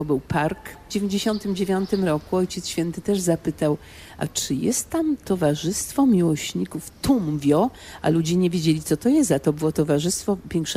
Był park. W 1999 roku Ojciec Święty też zapytał, a czy jest tam towarzystwo miłośników Tumwio? A ludzie nie wiedzieli, co to jest, a to było towarzystwo